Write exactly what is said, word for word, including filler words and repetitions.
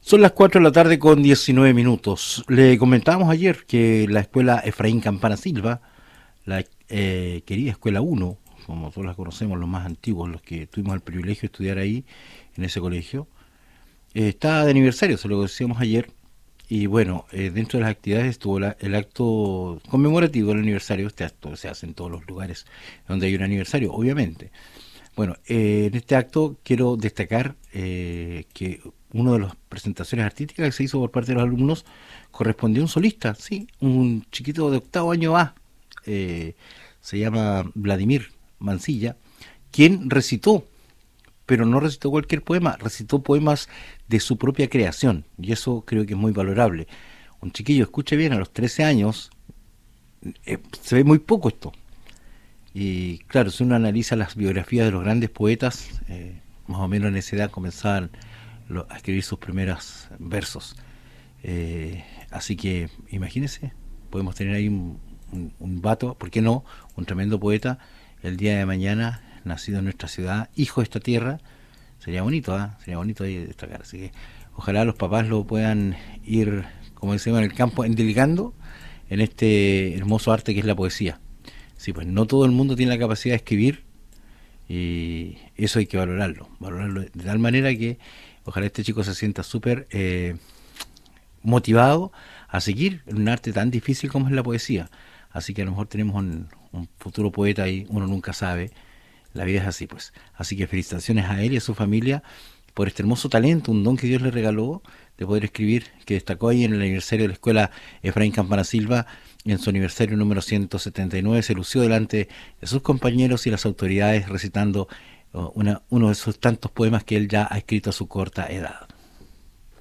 Son las cuatro de la tarde con diecinueve minutos. Le comentábamos ayer que la escuela Efraín Campana Silva, la eh, querida Escuela uno, como todos la conocemos, los más antiguos, los que tuvimos el privilegio de estudiar ahí, en ese colegio, eh, está de aniversario, se lo decíamos ayer. Y bueno, eh, dentro de las actividades estuvo la, el acto conmemorativo del aniversario. Este acto se hace en todos los lugares donde hay un aniversario, obviamente. Bueno, eh, en este acto quiero destacar eh, que una de las presentaciones artísticas que se hizo por parte de los alumnos correspondió a un solista, sí, un chiquito de octavo año A, eh, se llama Vladimir Mancilla, quien recitó, pero no recitó cualquier poema, recitó poemas de su propia creación, y eso creo que es muy valorable. Un chiquillo, escuche bien, a los trece años, eh, se ve muy poco esto. Y claro, si uno analiza las biografías de los grandes poetas, eh, más o menos en esa edad comenzaban lo, a escribir sus primeros versos. Eh, así que imagínense, podemos tener ahí un, un, un vato, ¿por qué no? Un tremendo poeta, el día de mañana, nacido en nuestra ciudad, hijo de esta tierra. Sería bonito, ¿eh? Sería bonito ahí destacar. Así que ojalá los papás lo puedan ir, como decimos en el campo, endeligando en este hermoso arte que es la poesía. Sí, pues no todo el mundo tiene la capacidad de escribir y eso hay que valorarlo, valorarlo de tal manera que ojalá este chico se sienta súper eh, motivado a seguir en un arte tan difícil como es la poesía. Así que a lo mejor tenemos un, un futuro poeta y uno nunca sabe, la vida es así pues. Así que felicitaciones a él y a su familia por este hermoso talento, un don que Dios le regaló de poder escribir, que destacó ahí en el aniversario de la escuela Efraín Campana Silva, en su aniversario número ciento setenta y nueve, se lució delante de sus compañeros y las autoridades recitando uh, una, uno de sus tantos poemas que él ya ha escrito a su corta edad.